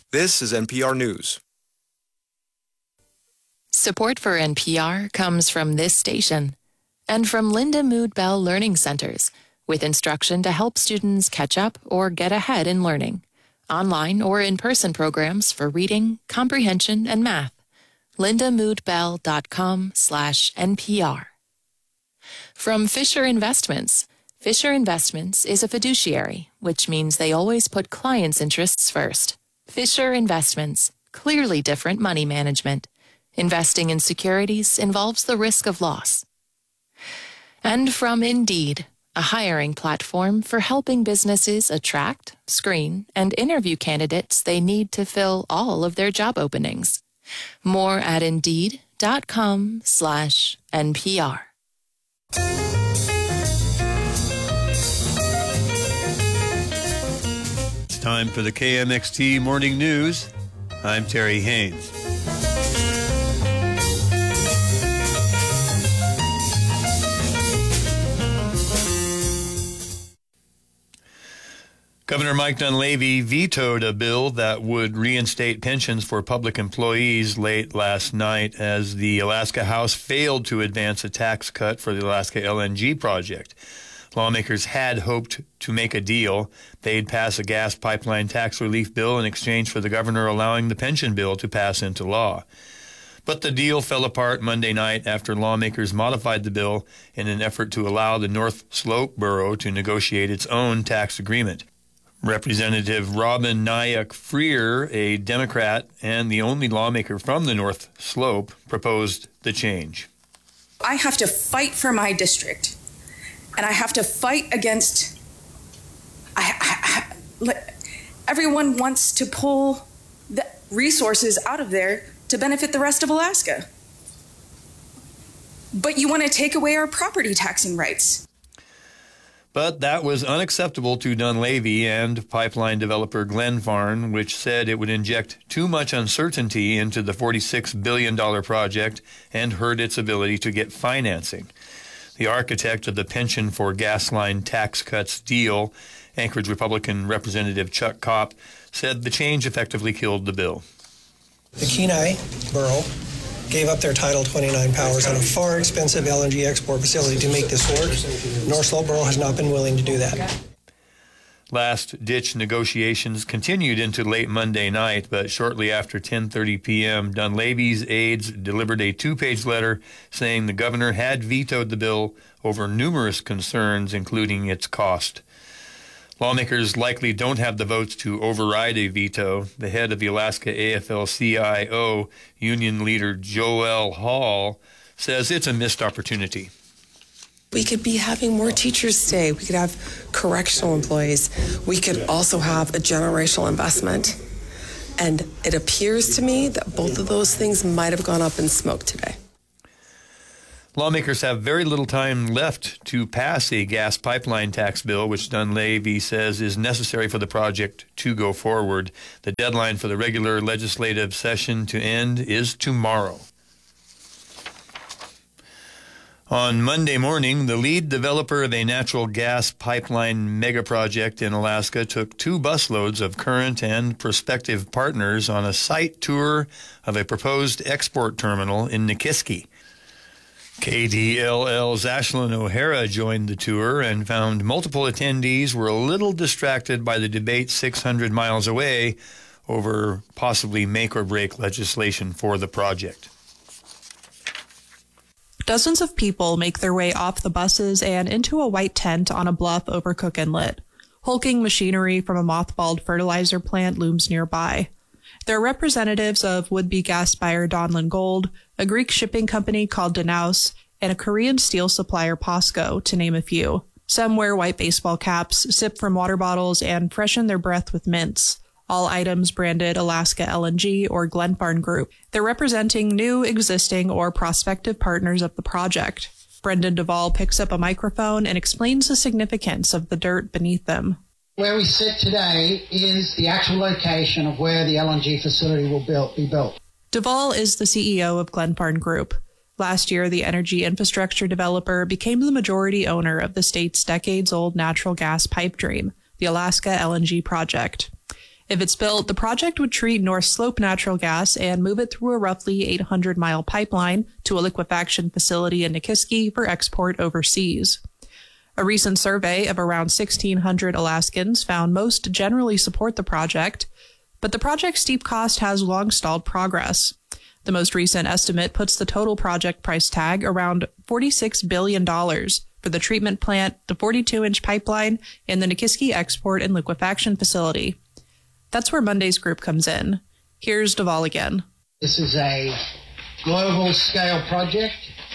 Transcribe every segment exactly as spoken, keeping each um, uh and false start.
This is N P R News. Support for N P R comes from this station and from Linda Mood Bell Learning Centers, with instruction to help students catch up or get ahead in learning. Online or in-person programs for reading, comprehension, and math. lindamoodbell.com slash NPR. From Fisher Investments. Fisher Investments is a fiduciary, which means they always put clients' interests first. Fisher Investments, clearly different money management. Investing in securities involves the risk of loss. And from Indeed, a hiring platform for helping businesses attract, screen, and interview candidates they need to fill all of their job openings. More at Indeed.com slash NPR. It's time for the K M X T Morning News. I'm Terry Haynes. Governor Mike Dunleavy vetoed a bill that would reinstate pensions for public employees late last night as the Alaska House failed to advance a tax cut for the Alaska L N G project. Lawmakers had hoped to make a deal. They'd pass a gas pipeline tax relief bill in exchange for the governor allowing the pension bill to pass into law. But the deal fell apart Monday night after lawmakers modified the bill in an effort to allow the North Slope Borough to negotiate its own tax agreement. Representative Robin Nyack Freer, a Democrat and the only lawmaker from the North Slope, proposed the change. I have to fight for my district, and I have to fight against. I, I, I, everyone wants to pull the resources out of there to benefit the rest of Alaska. But you want to take away our property taxing rights. But that was unacceptable to Dunleavy and pipeline developer Glenfarne, which said it would inject too much uncertainty into the forty-six billion dollars project and hurt its ability to get financing. The architect of the pension for gas line tax cuts deal, Anchorage Republican Representative Chuck Kopp, said the change effectively killed the bill. The Kenai Borough gave up their Title twenty-nine powers on a far expensive L N G export facility to make this work. North Slope Borough has not been willing to do that. Last-ditch negotiations continued into late Monday night, but shortly after ten thirty p.m., Dunleavy's aides delivered a two-page letter saying the governor had vetoed the bill over numerous concerns, including its cost. Lawmakers likely don't have the votes to override a veto. The head of the Alaska A F L C I O, union leader Joel Hall, says it's a missed opportunity. We could be having more teachers stay. We could have correctional employees. We could also have a generational investment. And it appears to me that both of those things might have gone up in smoke today. Lawmakers have very little time left to pass a gas pipeline tax bill, which Dunleavy says is necessary for the project to go forward. The deadline for the regular legislative session to end is tomorrow. On Monday morning, the lead developer of a natural gas pipeline mega project in Alaska took two busloads of current and prospective partners on a site tour of a proposed export terminal in Nikiski. K D L L's Ashlyn O'Hara joined the tour and found multiple attendees were a little distracted by the debate six hundred miles away over possibly make-or-break legislation for the project. Dozens of people make their way off the buses and into a white tent on a bluff over Cook Inlet. Hulking machinery from a mothballed fertilizer plant looms nearby. They're representatives of would-be gas buyer Donlin Gold, a Greek shipping company called Danaus, and a Korean steel supplier POSCO, to name a few. Some wear white baseball caps, sip from water bottles, and freshen their breath with mints. All items branded Alaska L N G or Glenfarne Group. They're representing new, existing, or prospective partners of the project. Brendan Duvall picks up a microphone and explains the significance of the dirt beneath them. Where we sit today is the actual location of where the L N G facility will build, be built. Duvall is the C E O of Glenfarne Group. Last year, the energy infrastructure developer became the majority owner of the state's decades-old natural gas pipe dream, the Alaska L N G project. If it's built, the project would treat North Slope natural gas and move it through a roughly eight hundred mile pipeline to a liquefaction facility in Nikiski for export overseas. A recent survey of around sixteen hundred Alaskans found most generally support the project, but the project's steep cost has long stalled progress. The most recent estimate puts the total project price tag around forty-six billion dollars for the treatment plant, the forty-two inch pipeline, and the Nikiski export and liquefaction facility. That's where Monday's group comes in. Here's Duvall again. This is a global scale project.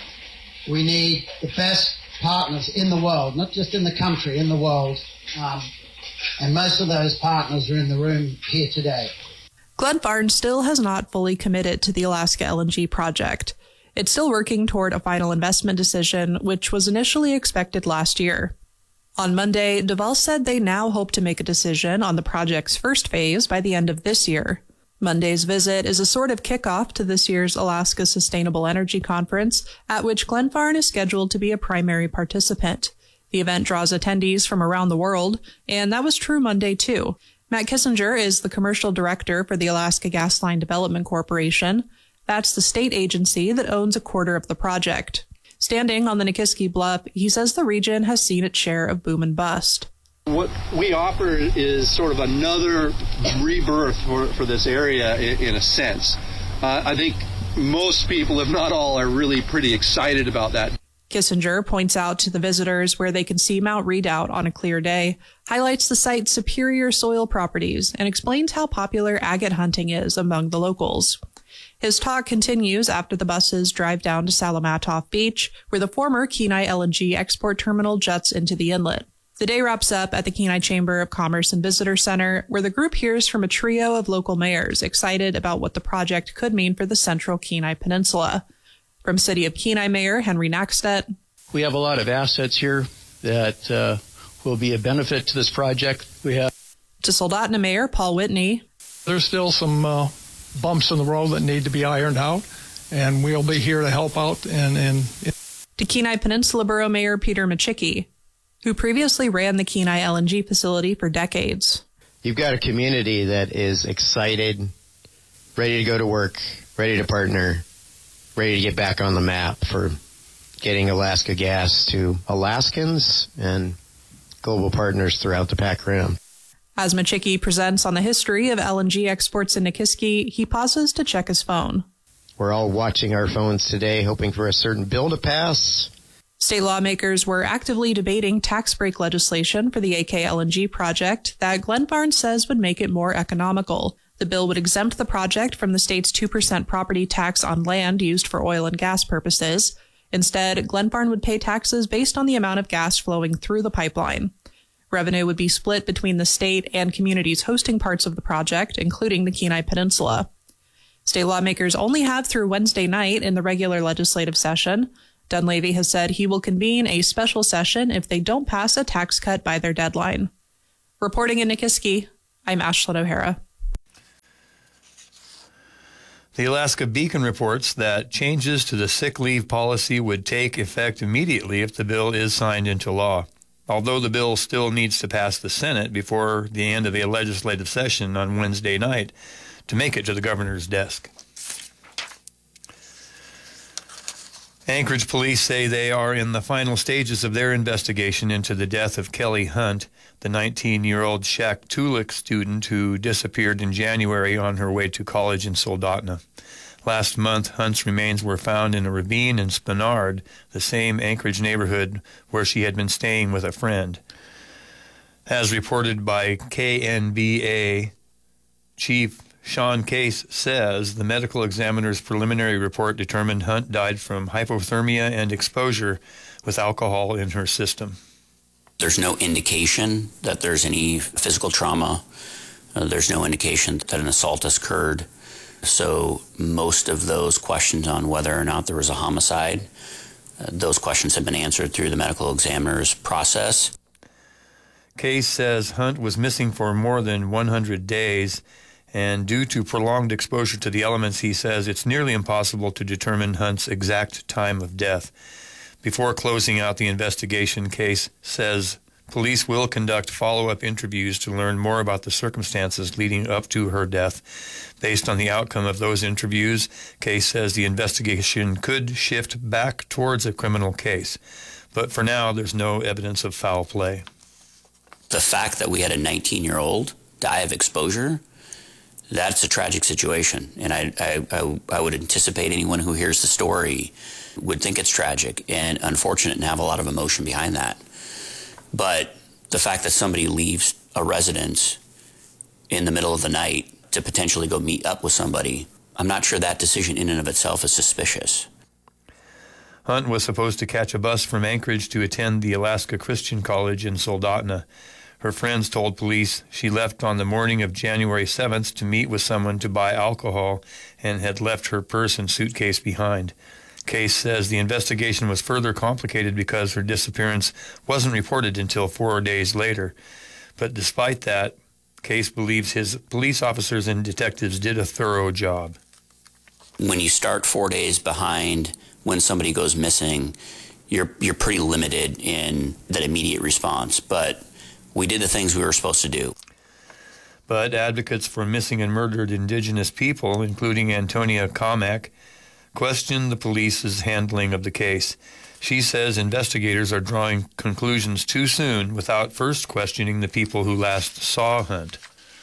We need the best partners in the world, not just in the country, in the world. Um, and most of those partners are in the room here today. Glenfarne still has not fully committed to the Alaska L N G project. It's still working toward a final investment decision, which was initially expected last year. On Monday, Duvall said they now hope to make a decision on the project's first phase by the end of this year. Monday's visit is a sort of kickoff to this year's Alaska Sustainable Energy Conference, at which Glenfarne is scheduled to be a primary participant. The event draws attendees from around the world, and that was true Monday too. Matt Kissinger is the commercial director for the Alaska Gasline Development Corporation. That's the state agency that owns a quarter of the project. Standing on the Nikiski Bluff, he says the region has seen its share of boom and bust. What we offer is sort of another rebirth for, for this area in, in a sense. Uh, I think most people, if not all, are really pretty excited about that. Kissinger points out to the visitors where they can see Mount Redoubt on a clear day, highlights the site's superior soil properties, and explains how popular agate hunting is among the locals. His talk continues after the buses drive down to Salamatoff Beach, where the former Kenai L N G export terminal juts into the inlet. The day wraps up at the Kenai Chamber of Commerce and Visitor Center, where the group hears from a trio of local mayors excited about what the project could mean for the central Kenai Peninsula. From City of Kenai Mayor Henry Nackstedt. We have a lot of assets here that uh, will be a benefit to this project. We have to Soldotna Mayor Paul Whitney. There's still some uh, bumps in the road that need to be ironed out, and we'll be here to help out. And, and to Kenai Peninsula Borough Mayor Peter Machicki, who previously ran the Kenai L N G facility for decades. You've got a community that is excited, ready to go to work, ready to partner, ready to get back on the map for getting Alaska gas to Alaskans and global partners throughout the Pac Rim. As Machicki presents on the history of L N G exports in Nikiski, he pauses to check his phone. We're all watching our phones today, hoping for a certain bill to pass. State lawmakers were actively debating tax break legislation for the A K L N G project that Glenfarne says would make it more economical. The bill would exempt the project from the state's two percent property tax on land used for oil and gas purposes. Instead, Glenfarne would pay taxes based on the amount of gas flowing through the pipeline. Revenue would be split between the state and communities hosting parts of the project, including the Kenai Peninsula. State lawmakers only have through Wednesday night in the regular legislative session. Dunleavy has said he will convene a special session if they don't pass a tax cut by their deadline. Reporting in Nikiski, I'm Ashlyn O'Hara. The Alaska Beacon reports that changes to the sick leave policy would take effect immediately if the bill is signed into law, although the bill still needs to pass the Senate before the end of a legislative session on Wednesday night to make it to the governor's desk. Anchorage police say they are in the final stages of their investigation into the death of Kelly Hunt, the nineteen-year-old Shaktoolik student who disappeared in January on her way to college in Soldotna. Last month, Hunt's remains were found in a ravine in Spenard, the same Anchorage neighborhood where she had been staying with a friend. As reported by K N B A, Chief Sean Case says the medical examiner's preliminary report determined Hunt died from hypothermia and exposure with alcohol in her system. There's no indication that there's any physical trauma. Uh, there's no indication that an assault has occurred. So most of those questions on whether or not there was a homicide, uh, those questions have been answered through the medical examiner's process. Case says Hunt was missing for more than one hundred days, and due to prolonged exposure to the elements, he says it's nearly impossible to determine Hunt's exact time of death. Before closing out the investigation, Case says Police will conduct follow-up interviews to learn more about the circumstances leading up to her death. Based on the outcome of those interviews, Case says the investigation could shift back towards a criminal case. But for now, there's no evidence of foul play. The fact that we had a nineteen-year-old die of exposure, that's a tragic situation. And I, I, I, I would anticipate anyone who hears the story would think it's tragic and unfortunate and have a lot of emotion behind that. But the fact that somebody leaves a residence in the middle of the night to potentially go meet up with somebody, I'm not sure that decision in and of itself is suspicious. Hunt was supposed to catch a bus from Anchorage to attend the Alaska Christian College in Soldotna. Her friends told police she left on the morning of January seventh to meet with someone to buy alcohol and had left her purse and suitcase behind. Case says the investigation was further complicated because her disappearance wasn't reported until four days later. But despite that, Case believes his police officers and detectives did a thorough job. When you start four days behind when somebody goes missing, you're you're pretty limited in that immediate response. But we did the things we were supposed to do. But advocates for missing and murdered Indigenous people, including Antonia Kamak, questioned the police's handling of the case. She says investigators are drawing conclusions too soon without first questioning the people who last saw Hunt.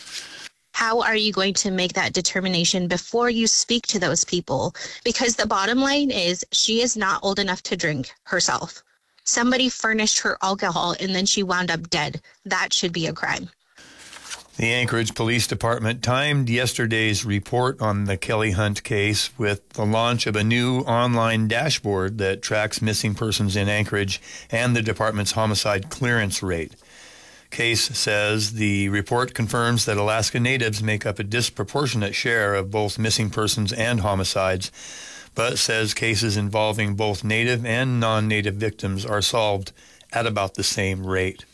How are you going to make that determination before you speak to those people? Because the bottom line is she is not old enough to drink herself. Somebody furnished her alcohol and then she wound up dead. That should be a crime. The Anchorage Police Department timed yesterday's report on the Kelly Hunt case with the launch of a new online dashboard that tracks missing persons in Anchorage and the department's homicide clearance rate. Case says the report confirms that Alaska Natives make up a disproportionate share of both missing persons and homicides, but says cases involving both Native and non-Native victims are solved at about the same rate.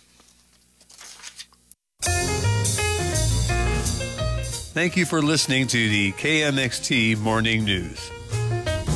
Thank you for listening to the K M X T Morning News.